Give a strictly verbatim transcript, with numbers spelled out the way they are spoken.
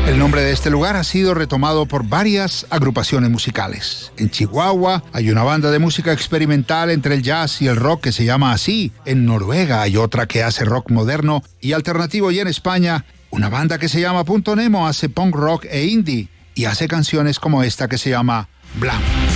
El nombre de este lugar ha sido retomado por varias agrupaciones musicales. En Chihuahua hay una banda de música experimental entre el jazz y el rock que se llama así. En Noruega hay otra que hace rock moderno y alternativo, y en España una banda que se llama Punto Nemo hace punk rock e indie y hace canciones como esta que se llama Blanc.